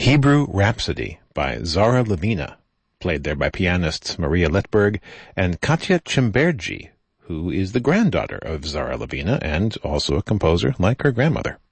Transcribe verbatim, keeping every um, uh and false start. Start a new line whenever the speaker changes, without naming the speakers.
Hebrew Rhapsody by Zara Levina, played there by pianists Maria Letberg and Katya Chimbergi, who is the granddaughter of Zara Levina and also a composer like her grandmother.